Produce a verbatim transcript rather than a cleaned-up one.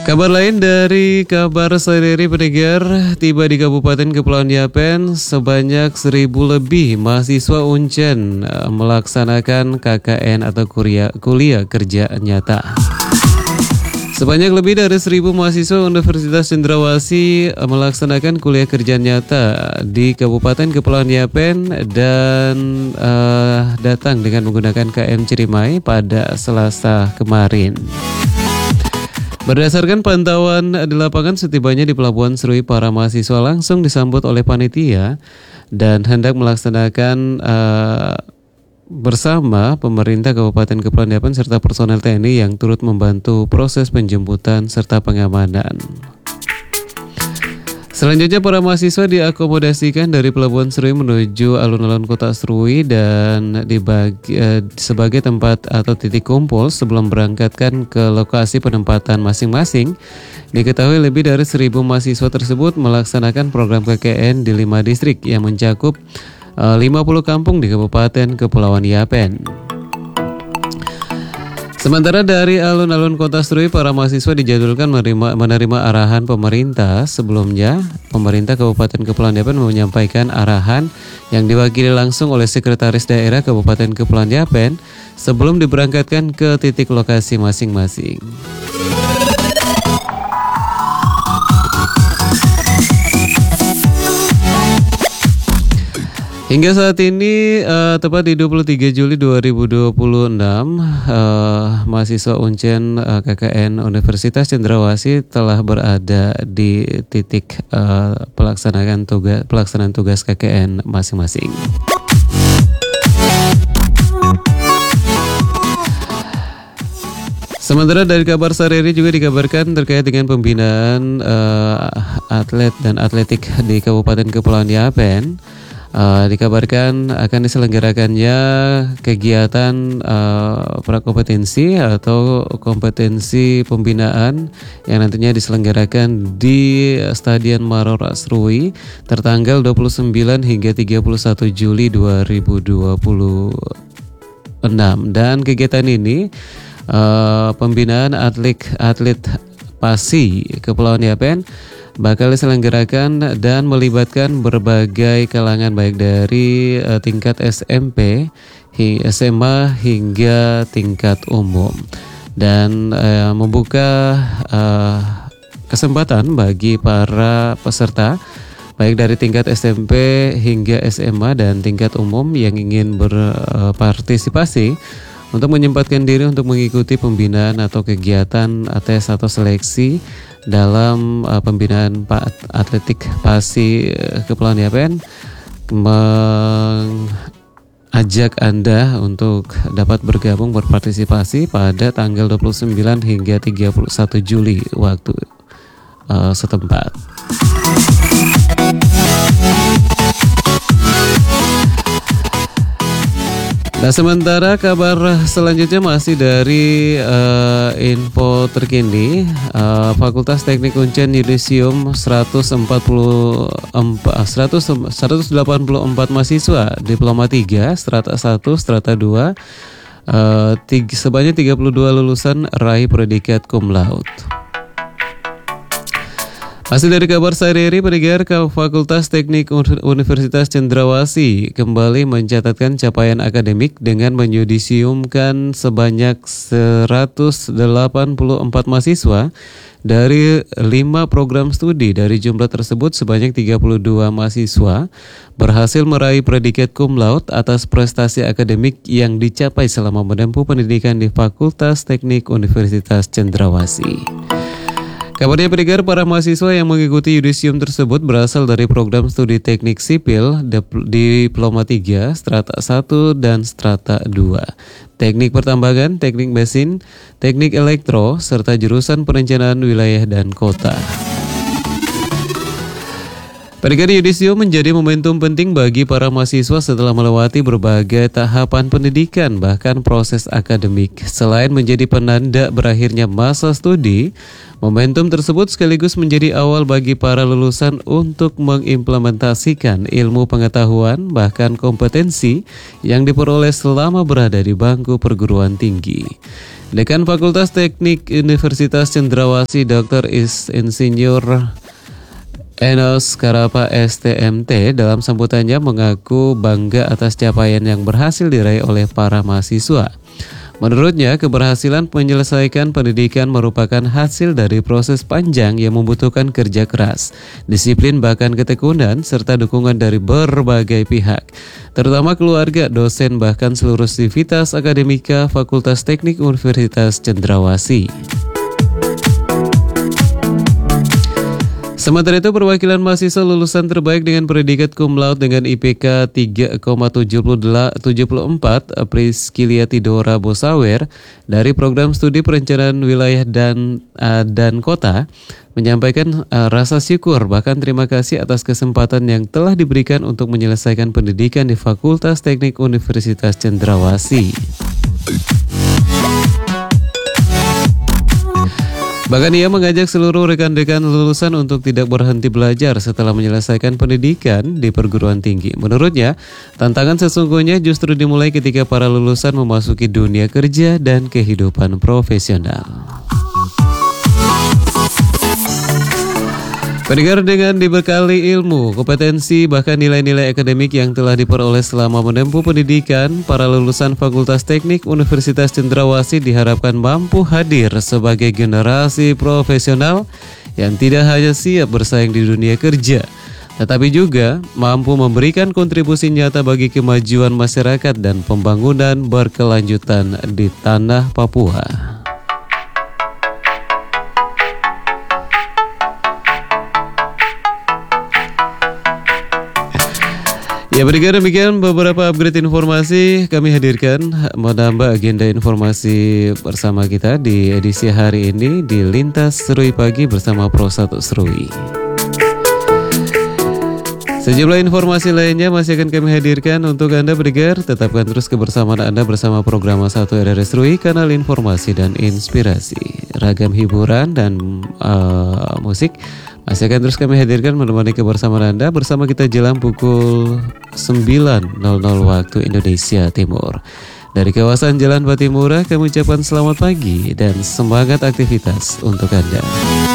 Kabar lain dari kabar sehari-hari pendengar, tiba di Kabupaten Kepulauan Yapen sebanyak seribu lebih mahasiswa Uncen melaksanakan K K N atau kuliah, kuliah kerja nyata. Sebanyak lebih dari seribu mahasiswa Universitas Cendrawasih melaksanakan kuliah kerja nyata di Kabupaten Kepulauan Yapen dan uh, datang dengan menggunakan K M Cirimai pada Selasa kemarin. Berdasarkan pantauan di lapangan, setibanya di Pelabuhan Serui, para mahasiswa langsung disambut oleh panitia dan hendak melaksanakan uh, bersama pemerintah Kabupaten Kepulauan Yapen serta personel T N I yang turut membantu proses penjemputan serta pengamanan. Selanjutnya para mahasiswa diakomodasikan dari Pelabuhan Serui menuju alun-alun Kota Serui dan dibagi eh, sebagai tempat atau titik kumpul sebelum berangkatkan ke lokasi penempatan masing-masing. Diketahui lebih dari seribu mahasiswa tersebut melaksanakan program K K N di lima distrik yang mencakup eh, lima puluh kampung di Kabupaten Kepulauan Yapen. Sementara dari alun-alun Kota Serui, para mahasiswa dijadwalkan menerima, menerima arahan pemerintah. Sebelumnya, pemerintah Kabupaten Kepulauan Yapen menyampaikan arahan yang diwakili langsung oleh Sekretaris Daerah Kabupaten Kepulauan Yapen sebelum diberangkatkan ke titik lokasi masing-masing. Hingga saat ini, uh, tepat di dua puluh tiga Juli dua ribu dua puluh enam, uh, mahasiswa Uncen uh, K K N Universitas Cendrawasih telah berada di titik uh, pelaksanaan tugas pelaksanaan tugas K K N masing-masing. Sementara dari kabar sehari-hari juga dikabarkan terkait dengan pembinaan uh, atlet dan atletik di Kabupaten Kepulauan Yapen. Uh, dikabarkan akan diselenggarakannya kegiatan uh, prakompetensi atau kompetensi pembinaan yang nantinya diselenggarakan di Stadion Marora Serui tertanggal dua puluh sembilan hingga tiga puluh satu Juli dua ribu dua puluh enam. Dan kegiatan ini uh, pembinaan atlet atlet PASI Kepulauan Yapen bakal diselenggarakan dan melibatkan berbagai kalangan baik dari uh, tingkat S M P, S M A hingga tingkat umum dan uh, membuka uh, kesempatan bagi para peserta baik dari tingkat S M P hingga S M A dan tingkat umum yang ingin berpartisipasi untuk menyempatkan diri untuk mengikuti pembinaan atau kegiatan tes atau seleksi dalam uh, pembinaan atletik PASI uh, Kepulauan Yapen, mengajak Anda untuk dapat bergabung berpartisipasi pada tanggal dua puluh sembilan hingga tiga puluh satu Juli waktu uh, setempat. Nah, sementara kabar selanjutnya masih dari uh, info terkini, uh, Fakultas Teknik Uncen Yudisium seratus delapan puluh empat mahasiswa Diploma tiga, Strata satu, Strata dua, uh, tiga, sebanyak tiga puluh dua lulusan raih predikat cum laude. Masih dari kabar sehari-hari pendengar, Fakultas Teknik Universitas Cendrawasih kembali mencatatkan capaian akademik dengan menyudisiumkan sebanyak seratus delapan puluh empat mahasiswa dari lima program studi. Dari jumlah tersebut sebanyak tiga puluh dua mahasiswa berhasil meraih predikat cum laude atas prestasi akademik yang dicapai selama menempuh pendidikan di Fakultas Teknik Universitas Cendrawasih. Kabarnya pendengar, para mahasiswa yang mengikuti yudisium tersebut berasal dari program studi teknik sipil, Diploma tiga, Strata satu, dan Strata dua, teknik pertambangan, teknik mesin, teknik elektro, serta jurusan perencanaan wilayah dan kota. Pendengar, yudisium menjadi momentum penting bagi para mahasiswa setelah melewati berbagai tahapan pendidikan, bahkan proses akademik. Selain menjadi penanda berakhirnya masa studi, momentum tersebut sekaligus menjadi awal bagi para lulusan untuk mengimplementasikan ilmu pengetahuan, bahkan kompetensi yang diperoleh selama berada di bangku perguruan tinggi. Dekan Fakultas Teknik Universitas Cendrawasih Doktor Is Insinyur Enos Karapa S T M T dalam sambutannya mengaku bangga atas capaian yang berhasil diraih oleh para mahasiswa. Menurutnya, keberhasilan menyelesaikan pendidikan merupakan hasil dari proses panjang yang membutuhkan kerja keras, disiplin bahkan ketekunan, serta dukungan dari berbagai pihak, terutama keluarga, dosen, bahkan seluruh sivitas akademika Fakultas Teknik Universitas Cendrawasih. Sementara itu, perwakilan mahasiswa lulusan terbaik dengan predikat cum laude dengan I P K tiga koma tujuh empat Priscilia Tidora Bosawer dari program studi perencanaan wilayah dan uh, dan kota menyampaikan uh, rasa syukur bahkan terima kasih atas kesempatan yang telah diberikan untuk menyelesaikan pendidikan di Fakultas Teknik Universitas Cendrawasih. Bahkan ia mengajak seluruh rekan-rekan lulusan untuk tidak berhenti belajar setelah menyelesaikan pendidikan di perguruan tinggi. Menurutnya, tantangan sesungguhnya justru dimulai ketika para lulusan memasuki dunia kerja dan kehidupan profesional. Pendengar, dengan dibekali ilmu, kompetensi, bahkan nilai-nilai akademik yang telah diperoleh selama menempuh pendidikan, para lulusan Fakultas Teknik Universitas Cendrawasih diharapkan mampu hadir sebagai generasi profesional yang tidak hanya siap bersaing di dunia kerja, tetapi juga mampu memberikan kontribusi nyata bagi kemajuan masyarakat dan pembangunan berkelanjutan di tanah Papua. Ya, berikan demikian beberapa upgrade informasi kami hadirkan menambah agenda informasi bersama kita di edisi hari ini di Lintas Serui Pagi bersama Pro satu Serui. Sejumlah informasi lainnya masih akan kami hadirkan untuk Anda pendengar. Tetapkan terus kebersamaan Anda bersama program satu R R S Serui, kanal informasi dan inspirasi, ragam hiburan dan uh, musik masih akan terus kami hadirkan menemani kebersamaan Anda bersama kita jelang pukul sembilan nol nol waktu Indonesia Timur. Dari kawasan Jalan Patimura kami ucapkan selamat pagi dan semangat aktivitas untuk Anda.